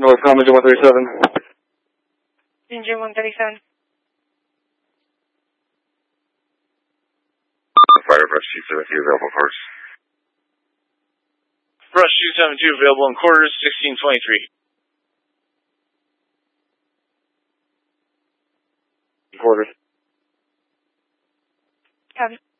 North Common 137. Engine 137. Firebrush 272 available quarters. Brush 272 available in quarters, 1623. Quarters. Copy.